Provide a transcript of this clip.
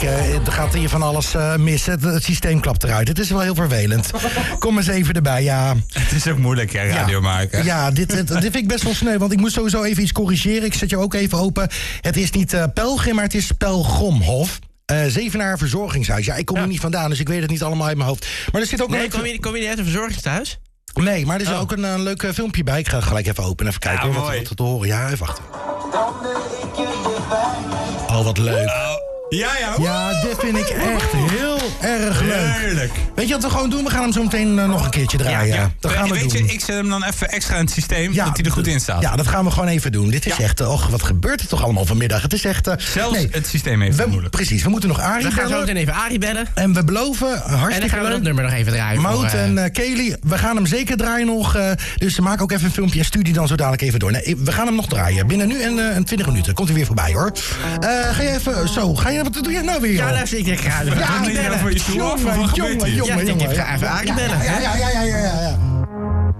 er gaat hier van alles mis. Het systeem klapt eruit. Het is wel heel vervelend. Kom eens even erbij, ja. Het is ook moeilijk, hè, radio maken. Ja, dit vind ik best wel sneu, want ik moest sowieso even iets corrigeren. Ik zet je ook even open. Het is niet Pelgrim, maar het is Pelgomhof. Zevenaar Verzorgingshuis. Ja, ik kom er niet vandaan, dus ik weet het niet allemaal uit mijn hoofd. Maar er zit ook kom je niet uit een verzorgingshuis? Nee, maar er is ook een leuk filmpje bij. Ik ga het gelijk even openen, even kijken wat te horen. Ja, even wachten. Oh, wat leuk. Ja, dit vind ik echt heel erg leuk. Heerlijk. Weet je wat we gewoon doen? We gaan hem zo meteen nog een keertje draaien. Dat gaan we doen. Ik zet hem dan even extra in het systeem, dat hij er goed in staat. Ja, dat gaan we gewoon even doen. Dit is echt, wat gebeurt er toch allemaal vanmiddag? Het is echt... Zelfs het systeem heeft het moeilijk. Precies, we moeten nog Arie bellen. We gaan zo meteen even Arie bellen. En we beloven, hartstikke leuk. En dan gaan we dat nummer nog even draaien. Mout en Kelly, we gaan hem zeker draaien nog. Dus maak ook even een filmpje en stuur die dan zo dadelijk even door. Nee, we gaan hem nog draaien. Binnen nu en 20 minuten. Komt hij weer voorbij, hoor. Ga je even... Zo, wat doe je nou weer? Ja, luister, ik ga even Arie bellen. Jongen. Ik ga even Arie bellen. Ja.